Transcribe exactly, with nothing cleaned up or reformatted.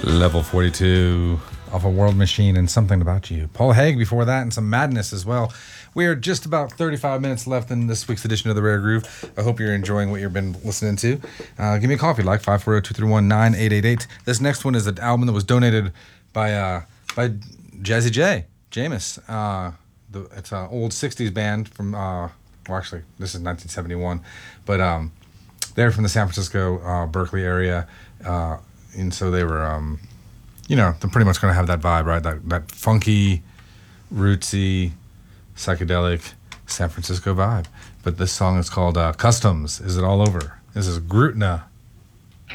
Level forty-two off a World Machine and Something About You. Paul Haig before that and some Madness as well. We are just about thirty-five minutes left in this week's edition of The Rare Groove. I hope you're enjoying what you've been listening to. Uh, give me a call if you'd like, five four zero, two three one, nine eight eight eight. This next one is an album that was donated by uh, by Jazzy J, Jameis. Uh, the, it's an old sixties band from, uh, well, actually, this is nineteen seventy-one, but um, they're from the San Francisco, uh, Berkeley area. Uh, and so they were, um, you know, they're pretty much going to have that vibe, right? That that funky, rootsy, psychedelic San Francisco vibe. But this song is called uh, Customs. Is It All Over? This is Grutna.